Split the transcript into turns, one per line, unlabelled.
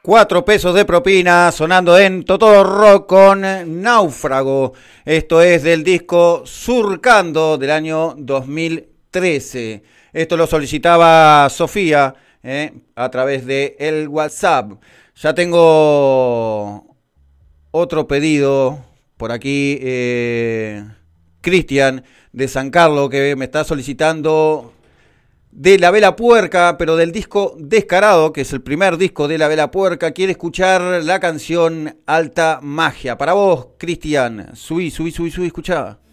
4 pesos de propina sonando en Totó Rock con Náufrago. Esto es del disco Surcando del año 2013. Esto lo solicitaba Sofía a través de el WhatsApp. Ya tengo otro pedido por aquí. Cristian de San Carlos que me está solicitando de La Vela Puerca, pero del disco Descarado, que es el primer disco de La Vela Puerca. Quiere escuchar la canción Alta Magia. Para vos, Cristian, subí, escuchá.